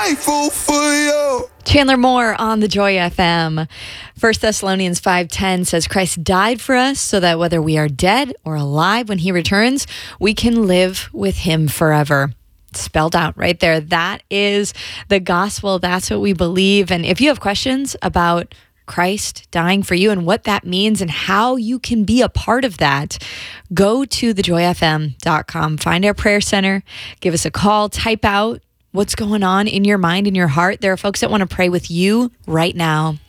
grateful for you. Chandler Moore on the Joy FM. 1 Thessalonians 5:10 says Christ died for us so that whether we are dead or alive when he returns, we can live with him forever. Spelled out right there. That is the gospel. That's what we believe. And if you have questions about Christ dying for you and what that means and how you can be a part of that, go to thejoyfm.com. Find our prayer center. Give us a call. Type out what's going on in your mind and your heart. There are folks that want to pray with you right now.